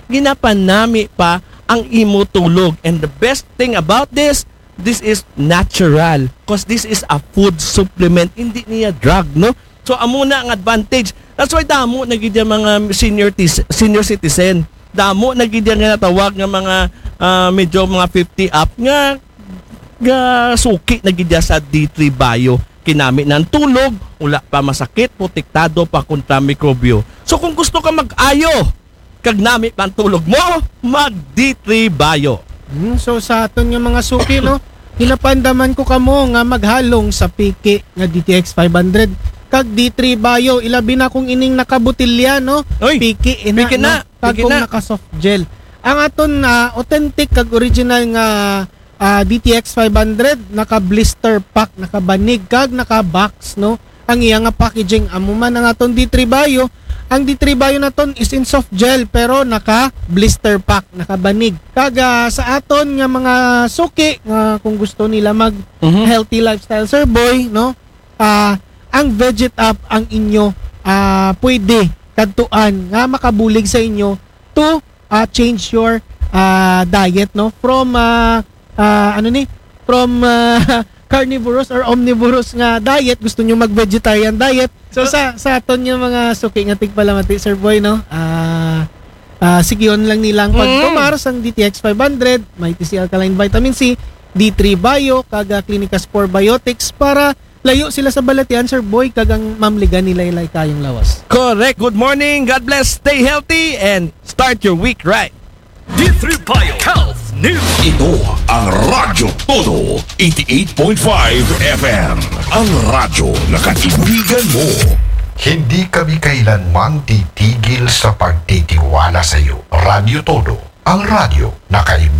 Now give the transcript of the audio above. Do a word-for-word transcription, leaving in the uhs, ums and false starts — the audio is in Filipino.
ginapanami pa ang imo tulog. And the best thing about this, this is natural. Because this is a food supplement, hindi niya drug, no? So, amo na ang advantage. That's why damo nagidya mga senior tis- senior citizen. Damo nagidya nga natawag nga mga uh, medyo mga fifty up nga nga suki nagidya sa D three Bio. Kinami ng tulog, wala pa masakit, protektado pa kontra mikrobyo. So, kung gusto ka mag-ayo, kag nami pang tulog mo, mag D three Bio. Hmm, so sa aton nga mga suki, no, ginapandaman ko kamo nga maghalong sa piki nga D T X five hundred kag D three Bio, ilabi na kung ining nakabutilya, no. Oy, piki ina, piki na, no? Kag piki kung na. naka soft gel. Ang aton na uh, authentic kag original nga uh, D T X five hundred naka blister pack, naka banig kag naka box, no. Ang iya nga packaging amo man ang aton D three Bio. Ang D three Bio naton is in soft gel pero naka blister pack, naka banig. Kaga sa aton nga mga suki nga kung gusto nila mag Mhm. healthy lifestyle, Sir Boy, no? Ah, ang Veget Up ang inyo ah pwede kadtuan nga makabulig sa inyo to ah, change your ah, diet, no? From ah, ah, ano ni? From ah, carnivorous or omnivorous nga diet, gusto nyo mag-vegetarian diet. So sa sa aton yung mga suki nga tigpalamati, Sir Boy, no? Ah, ah sige on lang nilang pagtumar sang D T X five hundred, may T C Alkaline Vitamin C, D three Bio, kaga Clinicas four Biotics para layo sila sa balatian, Sir Boy, kagang mamligan nila ilay kayong lawas. Correct. Good morning. God bless. Stay healthy and start your week right. D three Bio Health News. Ito ang Radyo Todo eighty-eight point five F M. Ang radyo na kaibigan mo. Hindi kami kailanman titigil sa pagtitiwala sa iyo. Radyo Todo, ang radyo na kaibigan